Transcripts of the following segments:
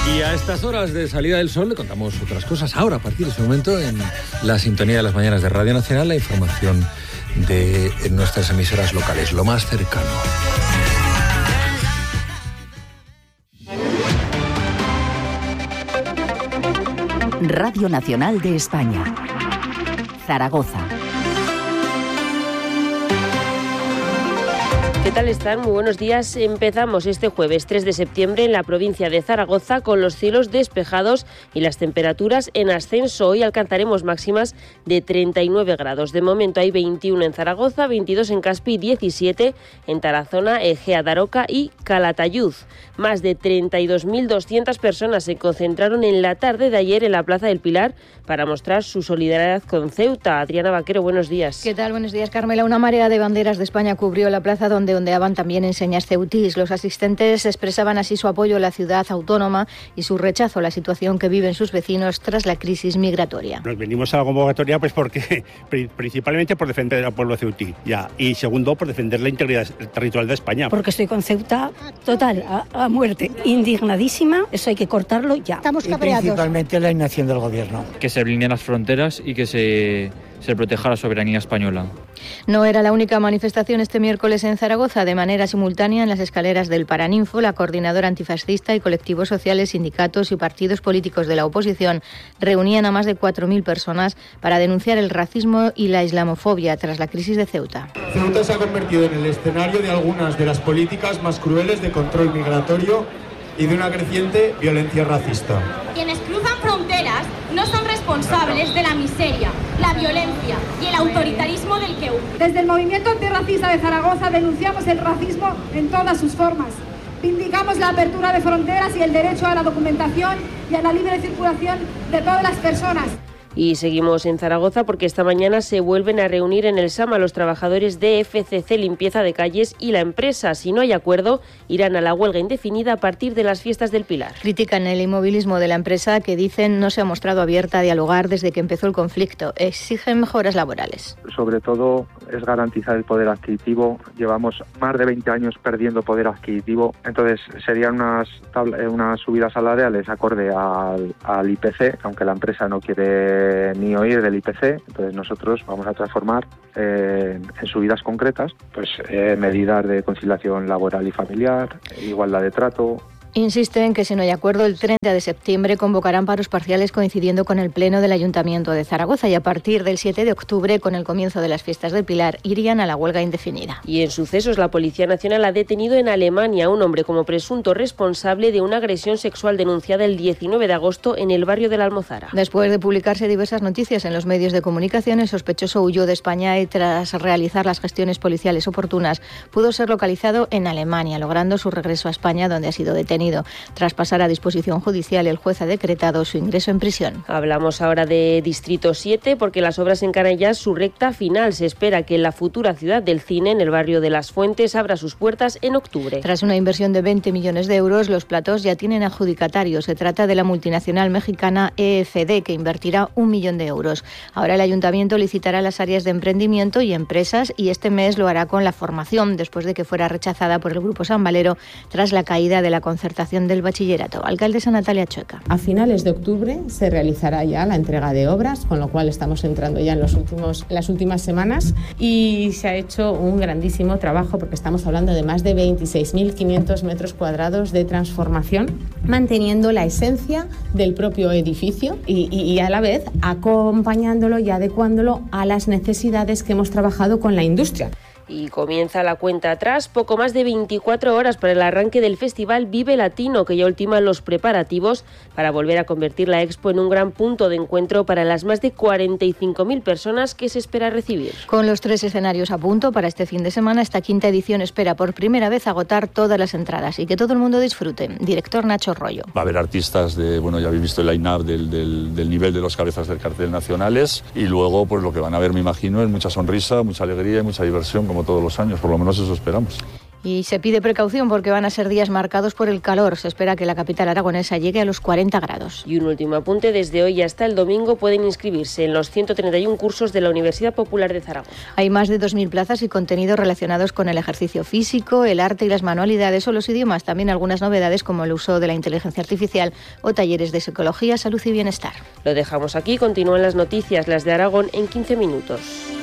Y a estas horas de salida del sol le contamos otras cosas. Ahora, a partir de este momento, en la sintonía de las mañanas de Radio Nacional, la información de nuestras emisoras locales, lo más cercano. Radio Nacional de España, Zaragoza. ¿Qué tal están? Muy buenos días. Empezamos este jueves 3 de septiembre en la provincia de Zaragoza con los cielos despejados y las temperaturas en ascenso. Hoy alcanzaremos máximas de 39 grados. De momento hay 21 en Zaragoza, 22 en Caspi, 17 en Tarazona, Egea, Daroca y Calatayud. Más de 32.200 personas se concentraron en la tarde de ayer en la Plaza del Pilar para mostrar su solidaridad con Ceuta. Adriana Vaquero, buenos días. ¿Qué tal? Buenos días, Carmela. Una marea de banderas de España cubrió la plaza donde ondeaban también enseñas ceutís. Los asistentes expresaban así su apoyo a la ciudad autónoma y su rechazo a la situación que viven sus vecinos tras la crisis migratoria. Nos venimos a la convocatoria pues porque principalmente por defender al pueblo ceutí, y segundo por defender la integridad territorial de España. Porque estoy con Ceuta total, a muerte, indignadísima, eso hay que cortarlo ya. Estamos cabreados. Principalmente la inacción del gobierno. Que se blineen las fronteras y que se proteja la soberanía española. No era la única manifestación este miércoles en Zaragoza. De manera simultánea, en las escaleras del Paraninfo, la coordinadora antifascista y colectivos sociales, sindicatos y partidos políticos de la oposición reunían a más de 4.000 personas para denunciar el racismo y la islamofobia tras la crisis de Ceuta. Ceuta se ha convertido en el escenario de algunas de las políticas más crueles de control migratorio y de una creciente violencia racista. Quienes cruzan fronteras no son responsables de la miseria, la violencia y el autoritarismo del que huyen. Desde el movimiento antirracista de Zaragoza denunciamos el racismo en todas sus formas. Vindicamos la apertura de fronteras y el derecho a la documentación y a la libre circulación de todas las personas. Y seguimos en Zaragoza porque esta mañana se vuelven a reunir en el SAMA los trabajadores de FCC Limpieza de Calles y la empresa. Si no hay acuerdo, irán a la huelga indefinida a partir de las fiestas del Pilar. Critican el inmovilismo de la empresa que dicen no se ha mostrado abierta a dialogar desde que empezó el conflicto. Exigen mejoras laborales. Sobre todo es garantizar el poder adquisitivo. Llevamos más de 20 años perdiendo poder adquisitivo. Entonces serían unas subidas salariales acorde al IPC, aunque la empresa no quiere ni oír del IPC. Entonces nosotros vamos a transformar en subidas concretas, pues medidas de conciliación laboral y familiar, igualdad de trato. Insisten que si no hay acuerdo, el 30 de septiembre convocarán paros parciales coincidiendo con el pleno del Ayuntamiento de Zaragoza y a partir del 7 de octubre, con el comienzo de las fiestas del Pilar, irían a la huelga indefinida. Y en sucesos, la Policía Nacional ha detenido en Alemania a un hombre como presunto responsable de una agresión sexual denunciada el 19 de agosto en el barrio de la Almozara. Después de publicarse diversas noticias en los medios de comunicación, el sospechoso huyó de España y tras realizar las gestiones policiales oportunas, pudo ser localizado en Alemania, logrando su regreso a España, donde ha sido detenido. Tras pasar a disposición judicial, el juez ha decretado su ingreso en prisión. Hablamos ahora de Distrito 7 porque las obras encaran ya su recta final. Se espera que la futura ciudad del cine, en el barrio de Las Fuentes, abra sus puertas en octubre. Tras una inversión de 20 millones de euros, los platos ya tienen adjudicatarios. Se trata de la multinacional mexicana EFD, que invertirá 1 millón de euros. Ahora el ayuntamiento licitará las áreas de emprendimiento y empresas y este mes lo hará con la formación, después de que fuera rechazada por el Grupo San Valero tras la caída de la concertación del bachillerato. Alcaldesa Natalia Chueca. A finales de octubre se realizará ya la entrega de obras, con lo cual estamos entrando ya en las últimas semanas y se ha hecho un grandísimo trabajo porque estamos hablando de más de 26.500 metros cuadrados de transformación, manteniendo la esencia del propio edificio y a la vez acompañándolo y adecuándolo a las necesidades que hemos trabajado con la industria. Y comienza la cuenta atrás, poco más de 24 horas para el arranque del festival Vive Latino, que ya ultima los preparativos para volver a convertir la Expo en un gran punto de encuentro para las más de 45.000 personas que se espera recibir. Con los 3 escenarios a punto para este fin de semana, esta quinta edición espera por primera vez agotar todas las entradas y que todo el mundo disfrute. Director Nacho Rollo. Va a haber artistas ya habéis visto el line-up del nivel de los cabezas del cartel nacionales y luego pues lo que van a ver, me imagino, es mucha sonrisa, mucha alegría y mucha diversión, como todos los años, por lo menos eso esperamos. Y se pide precaución porque van a ser días marcados por el calor. Se espera que la capital aragonesa llegue a los 40 grados. Y un último apunte, desde hoy hasta el domingo pueden inscribirse en los 131 cursos de la Universidad Popular de Zaragoza. Hay más de 2.000 plazas y contenidos relacionados con el ejercicio físico, el arte y las manualidades o los idiomas. También algunas novedades como el uso de la inteligencia artificial o talleres de psicología, salud y bienestar. Lo dejamos aquí, continúan las noticias, las de Aragón, en 15 minutos.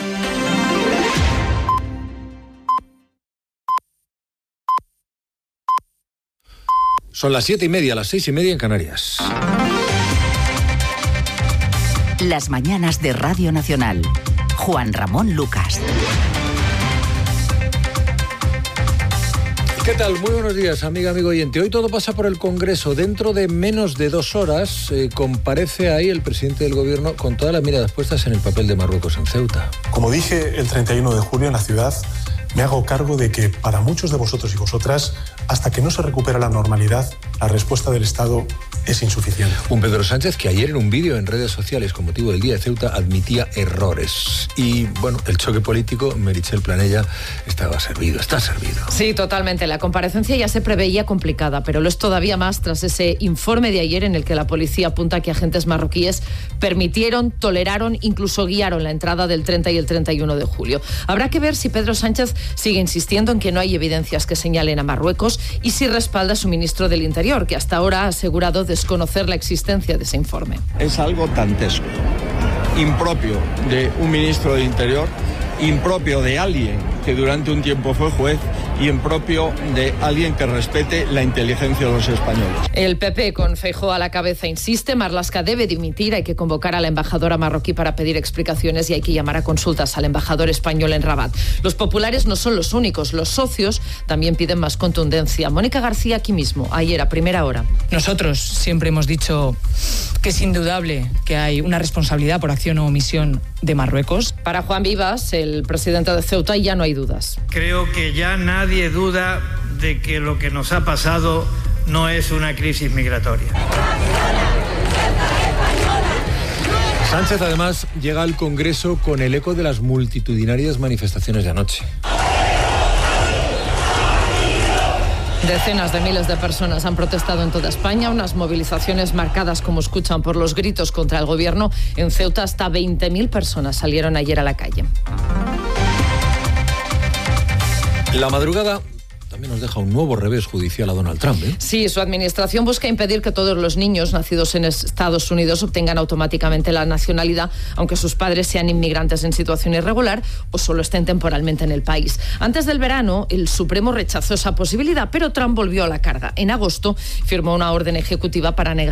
Son las 7:30, las 6:30 en Canarias. Las mañanas de Radio Nacional. Juan Ramón Lucas. ¿Qué tal? Muy buenos días, amigo oyente. Hoy todo pasa por el Congreso. Dentro de menos de 2 horas comparece ahí el presidente del Gobierno con todas las miradas puestas en el papel de Marruecos en Ceuta. Como dije el 31 de julio en la ciudad, me hago cargo de que para muchos de vosotros y vosotras, hasta que no se recupera la normalidad, la respuesta del Estado es insuficiente. Un Pedro Sánchez que ayer en un vídeo en redes sociales con motivo del Día de Ceuta admitía errores. Y bueno, el choque político, Meritxell Planella, está servido. Sí, totalmente. La comparecencia ya se preveía complicada, pero lo es todavía más tras ese informe de ayer en el que la policía apunta que agentes marroquíes permitieron, toleraron, incluso guiaron la entrada del 30 y el 31 de julio. Habrá que ver si Pedro Sánchez sigue insistiendo en que no hay evidencias que señalen a Marruecos y si respalda a su ministro del Interior, que hasta ahora ha asegurado desconocer la existencia de ese informe. Es algo dantesco, impropio de un ministro del Interior, impropio de alguien que durante un tiempo fue juez y impropio de alguien que respete la inteligencia de los españoles. El PP, con Feijóo a la cabeza, insiste, Marlaska debe dimitir, hay que convocar a la embajadora marroquí para pedir explicaciones y hay que llamar a consultas al embajador español en Rabat. Los populares no son los únicos, los socios también piden más contundencia. Mónica García aquí mismo, ayer a primera hora. Nosotros siempre hemos dicho que es indudable que hay una responsabilidad por acción o omisión de Marruecos. Para Juan Vivas, el presidente de Ceuta, ya no hay dudas. Creo que ya nadie duda de que lo que nos ha pasado no es una crisis migratoria. Sánchez además llega al Congreso con el eco de las multitudinarias manifestaciones de anoche. Decenas de miles de personas han protestado en toda España, unas movilizaciones marcadas, como escuchan, por los gritos contra el gobierno. En Ceuta hasta 20.000 personas salieron ayer a la calle. La madrugada también nos deja un nuevo revés judicial a Donald Trump, ¿eh? Sí, su administración busca impedir que todos los niños nacidos en Estados Unidos obtengan automáticamente la nacionalidad, aunque sus padres sean inmigrantes en situación irregular o solo estén temporalmente en el país. Antes del verano, el Supremo rechazó esa posibilidad, pero Trump volvió a la carga. En agosto firmó una orden ejecutiva para negar